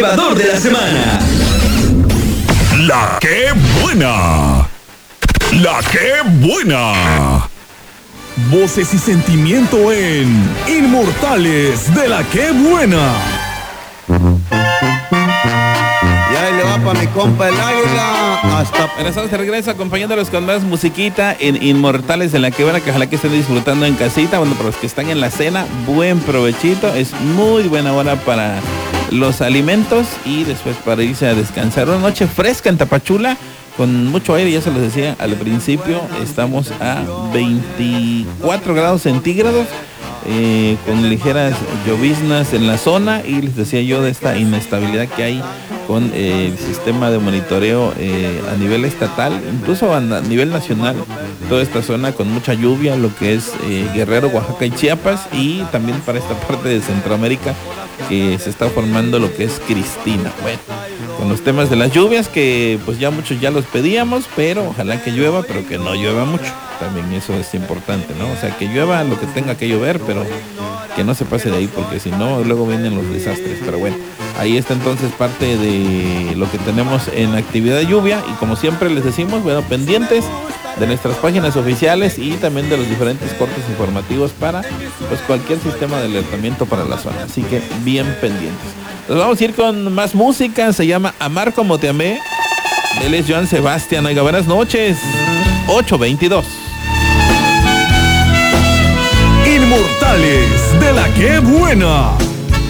motivador de la semana. La que buena. La que buena. Voces y sentimiento en Inmortales de la que buena. Y ahí le va para mi compa el águila. Hasta. Bueno, estamos de regreso acompañándolos con más musiquita en Inmortales de la que buena, que ojalá que estén disfrutando en casita. Bueno, para los que están en la cena, buen provechito. Es muy buena hora para los alimentos y después para irse a descansar. Una noche fresca en Tapachula, con mucho aire, ya se los decía al principio. Estamos a 24 grados centígrados. Con ligeras lloviznas en la zona, y les decía yo de esta inestabilidad que hay con el sistema de monitoreo a nivel estatal, incluso a nivel nacional, toda esta zona con mucha lluvia, lo que es Guerrero, Oaxaca y Chiapas, y también para esta parte de Centroamérica que se está formando lo que es Cristina. Bueno, con los temas de las lluvias que pues ya muchos ya los pedíamos, pero ojalá que llueva, pero que no llueva mucho. También eso es importante, ¿no? O sea, que llueva lo que tenga que llover, pero que no se pase de ahí, porque si no, luego vienen los desastres. Pero bueno, ahí está entonces parte de lo que tenemos en actividad de lluvia. Y como siempre les decimos, bueno, pendientes de nuestras páginas oficiales y también de los diferentes cortes informativos para pues cualquier sistema de alertamiento para la zona. Así que bien pendientes. Nos vamos a ir con más música. Se llama Amar como te amé. Él es Joan Sebastián. Oiga, buenas noches. 8:22. Inmortales de la que buena.